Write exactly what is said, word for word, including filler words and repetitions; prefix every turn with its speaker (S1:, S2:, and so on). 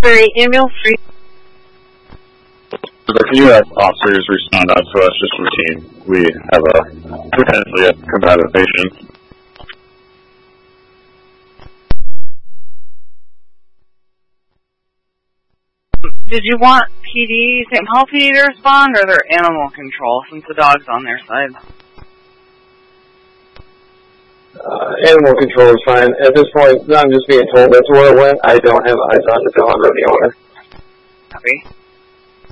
S1: Salisbury, ambulance three.
S2: Can you have officers respond out to us, just routine? We have a potentially a combative patient.
S3: Did you want P D, Saint Paul P D to respond, or their animal control, since the dog's on their side?
S4: Uh, animal control is fine. At this point, I'm just being told that's where it went. I don't have eyes on the dog or the owner.
S3: Copy.